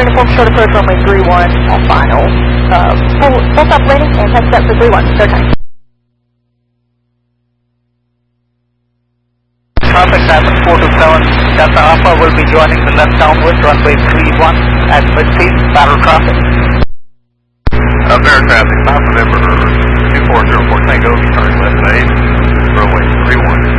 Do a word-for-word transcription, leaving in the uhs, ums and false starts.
uniform short approach runway three one on final. Uh, full, full stop landing and test set for three one. Start time. Traffic Diamond four two seven, Delta Alpha will be joining the left downwind runway three one at mid-speed, battle traffic. Uh, Bear traffic, South November two four zero four Tango, turning left base, runway three one.